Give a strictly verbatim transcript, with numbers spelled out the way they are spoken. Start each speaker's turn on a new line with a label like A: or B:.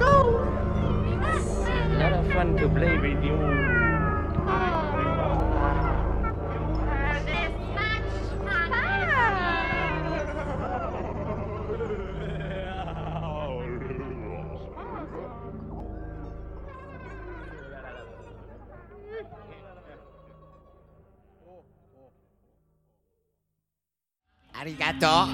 A: A lot of fun to play with you.
B: Arigato.